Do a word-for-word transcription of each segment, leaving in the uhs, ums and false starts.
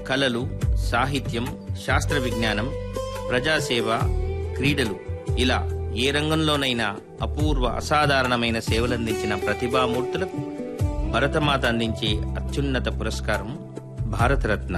కళలు, సాహిత్యం, శాస్త్ర విజ్ఞానం, ప్రజాసేవ, క్రీడలు ఇలా ఏ రంగంలోనైనా అపూర్వ అసాధారణమైన సేవలందించిన ప్రతిభామూర్తులకు భరతమాత అందించే అత్యున్నత పురస్కారం భారతరత్న.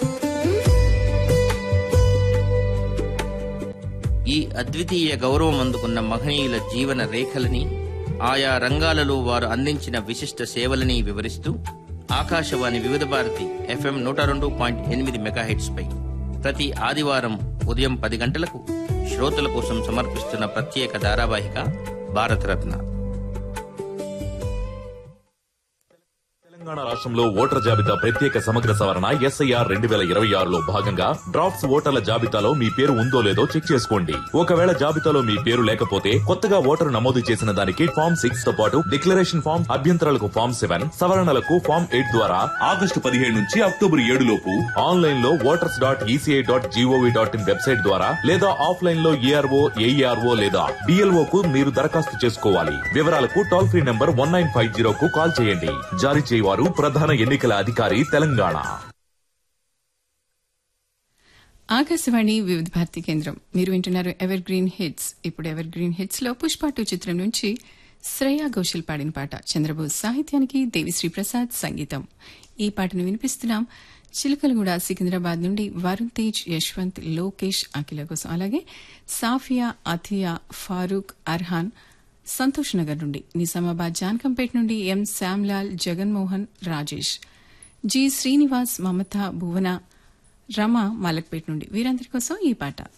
ఈ అద్వితీయ గౌరవం అందుకున్న మహనీయుల జీవన రేఖలని, ఆయా రంగాలలో వారు అందించిన విశిష్ట సేవలని వివరిస్తూ ఆకాశవాణి వివిధ భారతి ఎఫ్ఎం నూట రెండు పాయింట్ ఎనిమిది మెగాహెట్స్ పై ప్రతి ఆదివారం ఉదయం పది గంటలకు శ్రోతల కోసం సమర్పిస్తున్న ప్రత్యేక ధారావాహిక భారతరత్న. తెలంగాణ రాష్ట్రంలో ఓటర్ల జాబితా ప్రత్యేక సమగ్ర సవరణ ఎస్ఐఆర్ రెండు వేల ఇరవై ఆరులో భాగంగా డ్రాఫ్ట్స్ ఓటర్ల జాబితాలో మీ పేరు ఉందో లేదో చెక్ చేసుకోండి. ఒకవేళ జాబితాలో మీ పేరు లేకపోతే కొత్తగా ఓటరు నమోదు చేసిన దానికి ఫామ్ సిక్స్ తో పాటు డిక్లరేషన్ ఫామ్, అభ్యంతరాలకు ఫామ్ సెవెన్, సవరణలకు ఫామ్ ఎయిట్ ద్వారా ఆగస్టు పదిహేడు నుంచి అక్టోబర్ ఏడు లోపు ఆన్లైన్ లో voters dot ECI dot GOV dot in website ద్వారా లేదా ఆఫ్లైన్ లో ఏఆర్ఓ, ఏఈఆర్ఓ లేదా డిఎల్ఓ కు మీరు దరఖాస్తు చేసుకోవాలి. వివరాలకు toll free number one nine five zero కు కాల్ చేయండి. జారీ చేయవారు ప్రధాన ఎన్నికల అధికారి, తెలంగాణ. ఆకాశవాణి వివిధ భారతి కేంద్రం. మీరు వింటున్నారు ఎవర్ గ్రీన్ హిట్స్. ఇప్పుడు ఎవర్ గ్రీన్ హిట్స్ లో పుష్ప టూ చిత్రం నుంచి శ్రేయా ఘోషల్ పాడిన పాట. చంద్రబోస్ సాహిత్యానికి దేవిశ్రీ ప్రసాద్ సంగీతం. ఈ పాటను వినిపిస్తున్నాం చిలకలగూడ సికింద్రాబాద్ నుండి వరుణ్ తేజ్, యశ్వంత్, లోకేష్, అఖిల కోసం. అలాగే సాఫియా, అథియా, ఫారూక్, అర్హాన్ సంతోష్ నగర్ నుండి, నిజామాబాద్ జాన్కంపేట్ నుండి ఎం శ్యామ్లాల్, జగన్మోహన్, రాజేష్, జి శ్రీనివాస్, మమత, భువన, రమ మలక్పేట్ నుండి. వీరందరి కోసం ఈ పాట.